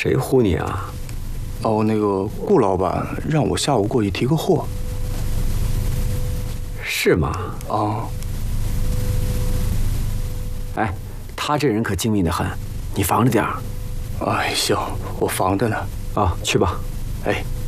谁唬你啊？ 哦，那个顾老板让我下午过去提个货。 是吗？ 啊。 哎，他这人可精明的很，你防着点儿。 哎，行，我防着呢。 啊，去吧。 哎。